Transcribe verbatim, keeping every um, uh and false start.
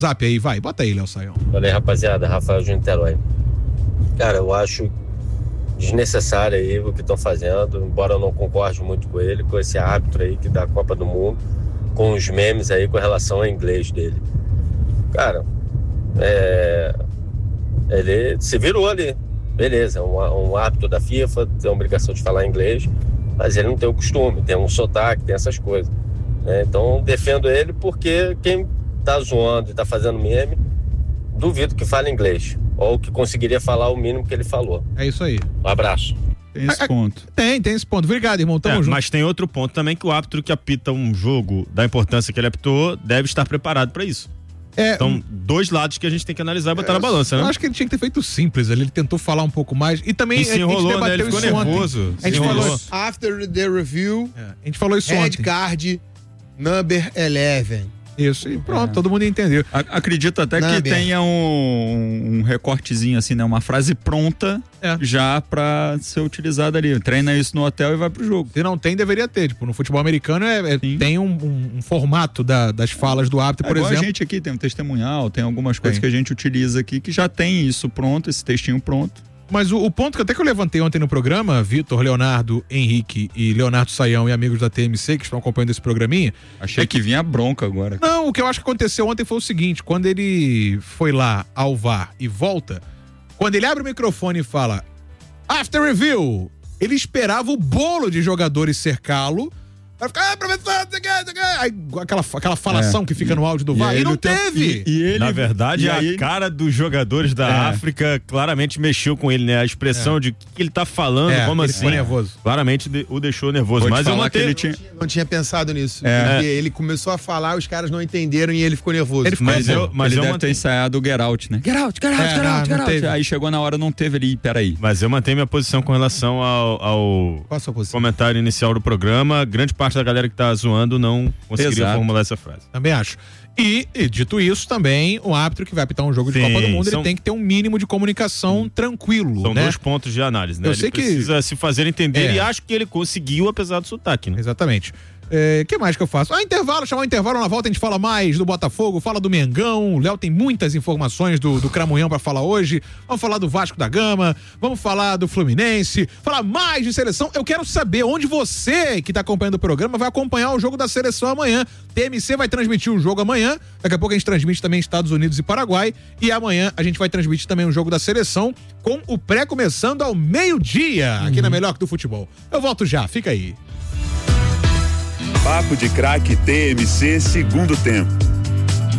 Zap aí, vai, bota aí, Léo Saião. Olha aí, rapaziada, Rafael de Niterói. Cara, eu acho desnecessário aí o que estão fazendo, embora eu não concorde muito com ele, com esse árbitro aí que dá a Copa do Mundo, com os memes aí com relação ao inglês dele. Cara, é... ele se virou ali, beleza, um, um árbitro da FIFA tem a obrigação de falar inglês, mas ele não tem o costume, tem um sotaque, tem essas coisas, né? Então defendo ele porque quem tá zoando e tá fazendo meme, duvido que fale inglês, ou que conseguiria falar o mínimo que ele falou. É isso aí. Um abraço. Tem esse ponto. Tem, tem esse ponto. Obrigado, irmão. Tamo é, junto. Mas tem outro ponto também, que o árbitro que apita um jogo da importância que ele apitou deve estar preparado para isso. É, então, dois lados que a gente tem que analisar e botar é, na balança, né? Eu acho que ele tinha que ter feito simples ali. Ele tentou falar um pouco mais. E também e se enrolou, a gente né? Ele ficou nervoso. Ontem. A gente falou isso. After the review, é, a gente falou isso Red ontem. Card number eleven. Isso, e pronto, é. todo mundo entendeu. Acredito até Não, que bem. tenha um, um recortezinho assim, né? Uma frase pronta é. já pra ser utilizada ali. Treina isso no hotel e vai pro jogo. Se não tem, deveria ter. Tipo, no futebol americano é, é, tem um, um, um formato da, das falas do árbitro, é, por exemplo. A gente aqui tem um testemunhal, tem algumas coisas tem. que a gente utiliza aqui que já tem isso pronto, esse textinho pronto. Mas o, o ponto que até que eu levantei ontem no programa, Vitor, Leonardo, Henrique e Leonardo Saião e amigos da T M C que estão acompanhando esse programinha. Achei é que... que vinha bronca agora. Não, o que eu acho que aconteceu ontem foi o seguinte, quando ele foi lá ao V A R e volta, quando ele abre o microfone e fala After Review, ele esperava o bolo de jogadores cercá-lo vai ficar, ah, professor, aí, aquela, aquela falação é. que fica no áudio do V A R, e, e não teve. E, e ele, na verdade, a aí... cara dos jogadores da é. África claramente mexeu com ele, né? A expressão é. de o que ele tá falando, é, como ele assim. ficou nervoso. Claramente de, o deixou nervoso. Pode mas eu manter... ele tinha... não tinha pensado nisso. É. Porque ele começou a falar, os caras não entenderam e ele ficou nervoso. Ele ficou mas eu, mas ele eu deve manter... ter ensaiado o Get Out, né? Get Out, Get Out, é, Get Out, não, Get Out. Aí chegou na hora, não teve ali, peraí. Mas eu mantenho minha posição com relação ao, ao Qual a sua posição? comentário inicial do programa. Grande parte da galera que tá zoando não conseguiria Exato. formular essa frase. Também acho. E, e dito isso, também o árbitro que vai apitar um jogo de Sim, Copa do Mundo, são... ele tem que ter um mínimo de comunicação tranquilo, São né? dois pontos de análise, né? Eu ele sei que... precisa se fazer entender é. e acho que ele conseguiu, apesar do sotaque, né? Exatamente. O é, que mais que eu faço? Ah, intervalo, chamar o intervalo, na volta a gente fala mais do Botafogo, fala do Mengão, o Léo tem muitas informações do, do Cramunhão pra falar hoje, vamos falar do Vasco da Gama, vamos falar do Fluminense, falar mais de seleção. Eu quero saber onde você que tá acompanhando o programa vai acompanhar o jogo da seleção amanhã. T M C vai transmitir o jogo amanhã, daqui a pouco a gente transmite também Estados Unidos e Paraguai, e amanhã a gente vai transmitir também o jogo da seleção com o pré começando ao meio-dia, aqui uhum. na Melhor que do Futebol. Eu volto já, fica aí. Papo de Craque T M C segundo tempo.